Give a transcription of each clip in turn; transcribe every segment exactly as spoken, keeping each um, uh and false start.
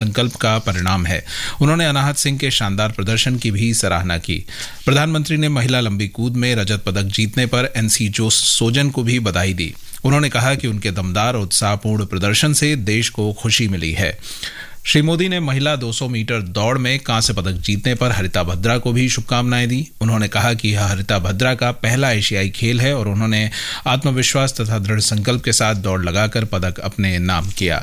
संकल्प का परिणाम है। उन्होंने अनाहत सिंह के शानदार प्रदर्शन की भी सराहना की। प्रधानमंत्री ने महिला लंबी कूद में रजत पदक जीतने पर एनसी जोस सोजन को भी बधाई दी। उन्होंने कहा कि उनके दमदार और उत्साहपूर्ण प्रदर्शन से देश को खुशी मिली है। श्री मोदी ने महिला दो सौ मीटर दौड़ में कांस्य पदक जीतने पर हरिता भद्रा को भी शुभकामनाएं दी। उन्होंने कहा कि यह हरिता भद्रा का पहला एशियाई खेल है और उन्होंने आत्मविश्वास तथा दृढ़ संकल्प के साथ दौड़ लगाकर पदक अपने नाम किया।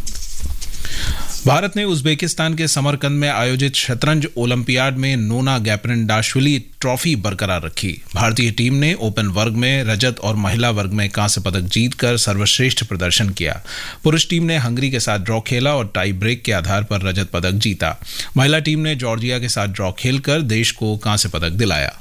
भारत ने उज्बेकिस्तान के समरकंद में आयोजित शतरंज ओलंपियाड में नोना गैप्रिनडाशविली ट्रॉफी बरकरार रखी। भारतीय टीम ने ओपन वर्ग में रजत और महिला वर्ग में कांस्य पदक जीतकर सर्वश्रेष्ठ प्रदर्शन किया। पुरुष टीम ने हंगरी के साथ ड्रॉ खेला और टाई ब्रेक के आधार पर रजत पदक जीता। महिला टीम ने जॉर्जिया के साथ ड्रॉ खेलकर देश को कांस्य पदक दिलाया।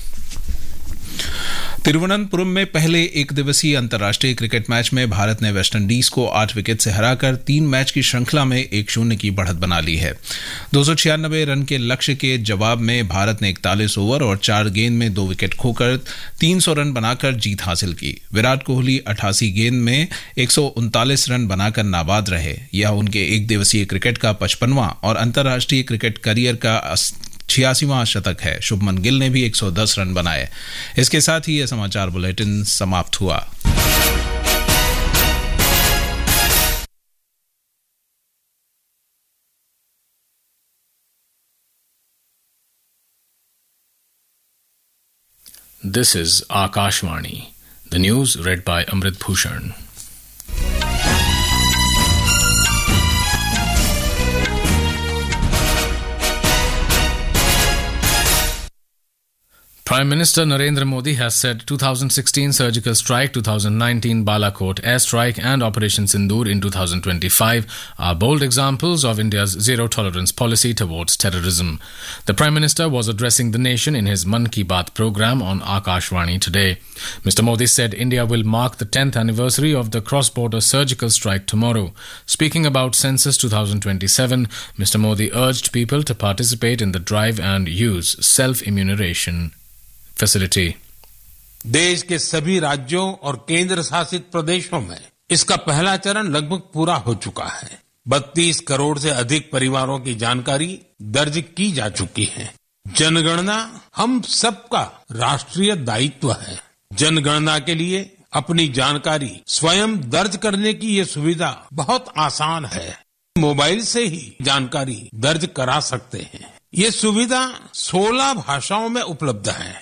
तिरुवनंतपुरम में पहले एक दिवसीय अंतर्राष्ट्रीय क्रिकेट मैच में भारत ने वेस्टइंडीज को आठ विकेट से हराकर तीन मैच की श्रृंखला में एक शून्य की बढ़त बना ली है। दो सौ छियानबे रन के लक्ष्य के जवाब में भारत ने इकतालीस ओवर और चार गेंद में दो विकेट खोकर तीन सौ रन बनाकर जीत हासिल की। विराट कोहली अठासी गेंद में एक सौ उनतालीस रन बनाकर नाबाद रहे। यह उनके एक दिवसीय क्रिकेट का पचपनवां और अंतर्राष्ट्रीय क्रिकेट करियर का छियासीवां शतक है। शुभमन गिल ने भी एक सौ दस रन बनाए। इसके साथ ही यह समाचार बुलेटिन समाप्त हुआ। This is Akashvani. The news read by Amrit Bhushan. Prime Minister Narendra Modi has said two thousand sixteen surgical strike, two thousand nineteen Balakot airstrike and Operation Sindoor in two thousand twenty-five are bold examples of India's zero-tolerance policy towards terrorism. The Prime Minister was addressing the nation in his Mann Ki Baat program on Akashvani today. Mister Modi said India will mark the tenth anniversary of the cross-border surgical strike tomorrow. Speaking about Census twenty twenty-seven, Mister Modi urged people to participate in the drive and use self-immunization facility. देश के सभी राज्यों और केंद्र शासित प्रदेशों में इसका पहला चरण लगभग पूरा हो चुका है। बत्तीस करोड़ से अधिक परिवारों की जानकारी दर्ज की जा चुकी है। जनगणना हम सबका राष्ट्रीय दायित्व है। जनगणना के लिए अपनी जानकारी स्वयं दर्ज करने की ये सुविधा बहुत आसान है। मोबाइल से ही जानकारी दर्ज करा सकते हैं। ये सुविधा सोलह भाषाओं में उपलब्ध है।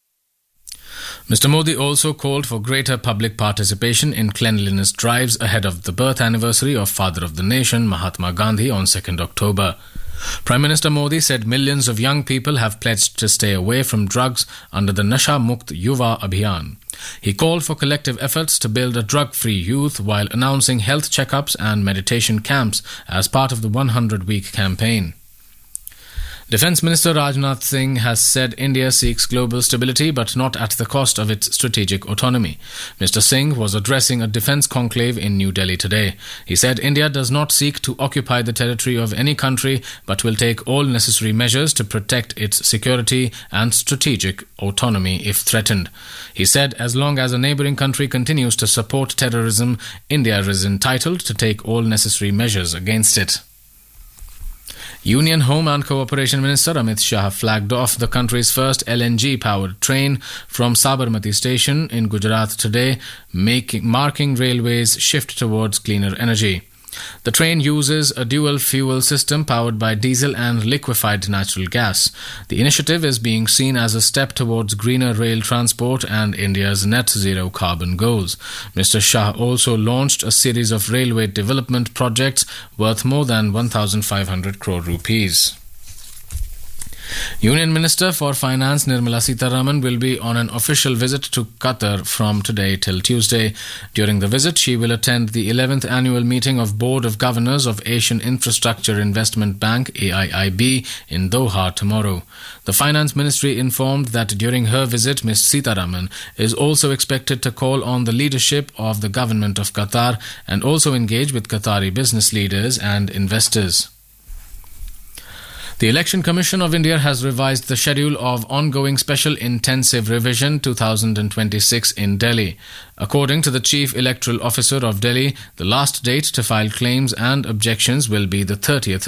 Mister Modi also called for greater public participation in cleanliness drives ahead of the birth anniversary of Father of the Nation, Mahatma Gandhi, on second October. Prime Minister Modi said millions of young people have pledged to stay away from drugs under the Nasha Mukt Yuva Abhiyan. He called for collective efforts to build a drug-free youth while announcing health checkups and meditation camps as part of the one hundred week campaign. Defence Minister Rajnath Singh has said India seeks global stability but not at the cost of its strategic autonomy. Mister Singh was addressing a defence conclave in New Delhi today. He said India does not seek to occupy the territory of any country but will take all necessary measures to protect its security and strategic autonomy if threatened. He said as long as a neighbouring country continues to support terrorism, India is entitled to take all necessary measures against it. Union Home and Cooperation Minister Amit Shah flagged off the country's first L N G-powered train from Sabarmati station in Gujarat today, making, marking railways' shift towards cleaner energy. The train uses a dual-fuel system powered by diesel and liquefied natural gas. The initiative is being seen as a step towards greener rail transport and India's net-zero carbon goals. Mister Shah also launched a series of railway development projects worth more than one thousand five hundred crore rupees. Union Minister for Finance Nirmala Sitharaman will be on an official visit to Qatar from today till Tuesday. During the visit, she will attend the eleventh annual meeting of Board of Governors of Asian Infrastructure Investment Bank A I I B in Doha tomorrow. The Finance Ministry informed that during her visit, Miz Sitharaman is also expected to call on the leadership of the government of Qatar and also engage with Qatari business leaders and investors. The Election Commission of India has revised the schedule of ongoing Special Intensive Revision twenty twenty-six in Delhi. According to the Chief Electoral Officer of Delhi, the last date to file claims and objections will be the thirtieth